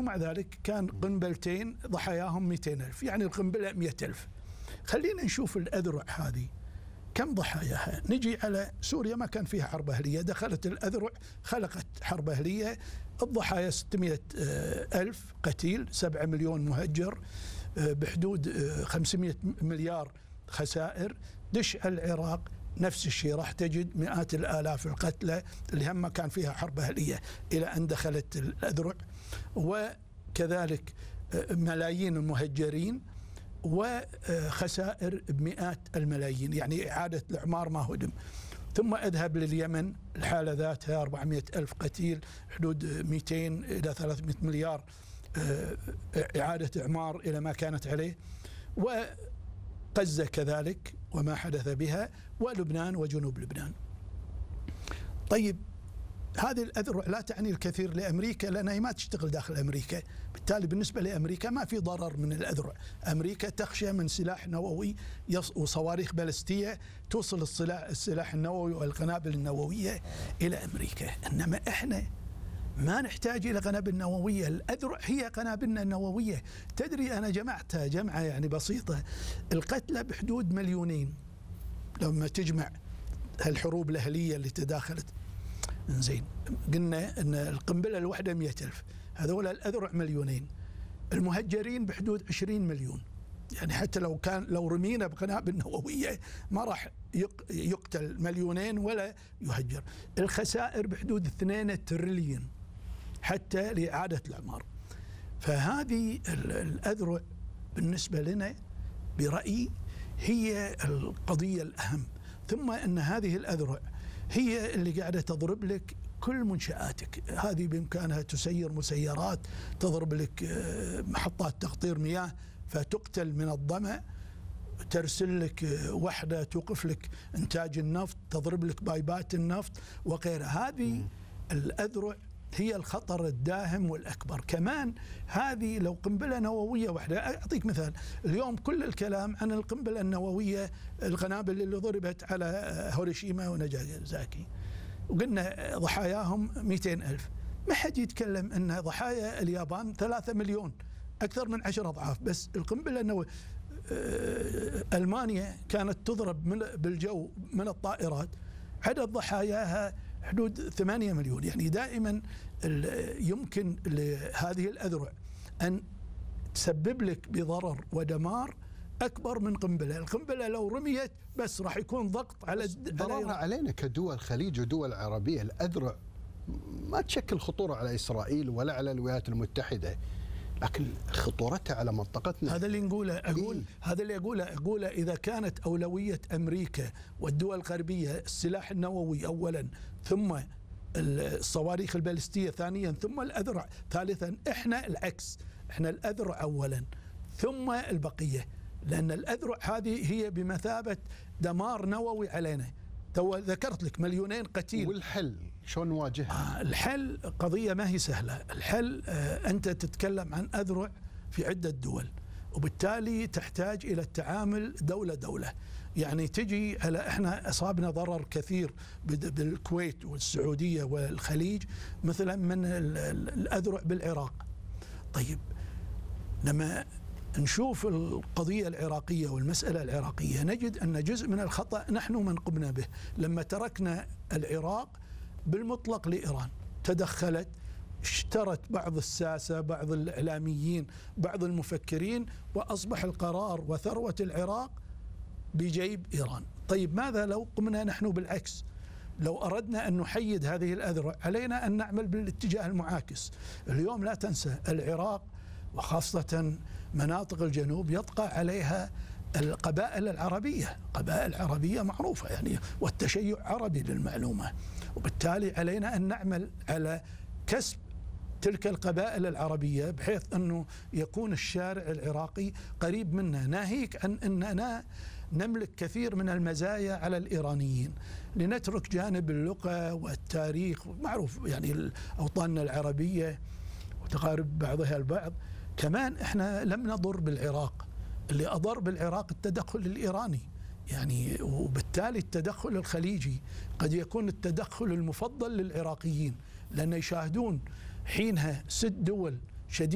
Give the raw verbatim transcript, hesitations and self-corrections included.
ومع ذلك كان قنبلتين ضحاياهم مئتين ألف، يعني القنبلة مئة ألف. خلينا نشوف الأذرع هذه كم ضحاياها. نجي على سوريا، ما كان فيها حرب أهلية، دخلت الأذرع خلقت حرب أهلية. الضحايا ستمئة ألف قتيل، سبعة مليون مهجر، بحدود خمسمئة مليار خسائر. دش العراق نفس الشيء، راح تجد مئات الآلاف القتلى اللي هم كان فيها حرب أهلية إلى أن دخلت الأذرع، وكذلك ملايين المهجرين وخسائر بمئات الملايين، يعني إعادة الإعمار ما هدم. ثم أذهب لليمن، الحالة ذاتها أربعمئة ألف قتيل، حدود مئتين إلى ثلاثمئة مليار إعادة إعمار إلى ما كانت عليه، وغزة كذلك وما حدث بها، ولبنان وجنوب لبنان. طيب هذه الأذرع لا تعني الكثير لأمريكا، لأنها ما تشتغل داخل أمريكا، بالتالي بالنسبة لأمريكا ما في ضرر من الأذرع. أمريكا تخشى من سلاح نووي وصواريخ بالستية توصل السلاح, السلاح النووي والقنابل النووية إلى أمريكا، إنما إحنا ما نحتاج إلى قنابل نووية. الأذرع هي قنابلنا النووية. تدري أنا جمعتها جمعة يعني بسيطة، القتلى بحدود مليونين لما تجمع هالحروب الأهلية اللي تداخلت. زين، قلنا أن القنبلة الواحدة مئة ألف، هذول الأذرع مليونين، المهجرين بحدود عشرين مليون. يعني حتى لو كان لو رمينا بقنابل نووية ما راح يقتل مليونين ولا يهجر. الخسائر بحدود اثنين تريليون حتى لإعادة الإعمار. فهذه الأذرع بالنسبة لنا برأيي هي القضية الأهم. ثم أن هذه الأذرع هي اللي قاعدة تضرب لك كل منشآتك. هذه بإمكانها تسير مسيرات، تضرب لك محطات تقطير مياه فتقتل من الظمأ، ترسل لك وحدة توقف لك إنتاج النفط، تضرب لك بايبات النفط وغيرها. هذه الأذرع هي الخطر الداهم والأكبر. كمان هذه لو قنبلة نووية واحدة، أعطيك مثال، اليوم كل الكلام عن القنبلة النووية، القنابل اللي ضربت على هيروشيما وناجازاكي، وقلنا ضحاياهم مئتين ألف. ما حد يتكلم أن ضحايا اليابان ثلاثة مليون، أكثر من عشر أضعاف. بس القنبلة النووية ألمانيا كانت تضرب بالجو من الطائرات، عدد ضحاياها حدود ثمانية مليون. يعني دائما يمكن لهذه الأذرع أن تسبب لك بضرر ودمار أكبر من قنبلة. القنبلة لو رميت بس راح يكون ضغط على ضررها علينا كدول الخليج ودول عربية. الأذرع ما تشكل خطورة على إسرائيل ولا على الولايات المتحدة، لكن خطورتها على منطقتنا. هذا اللي نقوله. أقول إيه؟ هذا اللي أقوله أقوله إذا كانت أولوية أمريكا والدول الغربية السلاح النووي أولا، ثم الصواريخ البالستية ثانيا، ثم الأذرع ثالثا، إحنا العكس، إحنا الأذرع أولا ثم البقية، لأن الأذرع هذه هي بمثابة دمار نووي علينا. تو ذكرت لك مليونين قتيل. والحل شلون نواجهها؟ آه الحل قضية ما هي سهلة. الحل آه أنت تتكلم عن أذرع في عدة دول، وبالتالي تحتاج إلى التعامل دولة دولة. يعني تجي على إحنا أصابنا ضرر كثير بالكويت والسعودية والخليج مثلا من الأذرع بالعراق. طيب لما نشوف القضية العراقية والمسألة العراقية نجد أن جزء من الخطأ نحن من قمنا به لما تركنا العراق بالمطلق لإيران. تدخلت، اشترت بعض الساسة، بعض الإعلاميين، بعض المفكرين، وأصبح القرار وثروة العراق بجيب إيران. طيب ماذا لو قمنا نحن بالعكس؟ لو أردنا أن نحيد هذه الأذرع علينا أن نعمل بالاتجاه المعاكس. اليوم لا تنسى العراق وخاصة مناطق الجنوب يطغى عليها القبائل العربية، قبائل عربية معروفة يعني، والتشيع عربي للمعلومة، وبالتالي علينا أن نعمل على كسب تلك القبائل العربية بحيث أنه يكون الشارع العراقي قريب منا، ناهيك عن أننا نملك كثير من المزايا على الإيرانيين، لنترك جانب اللغة والتاريخ. معروف يعني أوطاننا العربية وتقارب بعضها البعض. كمان احنا لم نضر بالعراق، اللي أضر بالعراق التدخل الإيراني يعني، وبالتالي التدخل الخليجي قد يكون التدخل المفضل للعراقيين، لأن يشاهدون حينها ست دول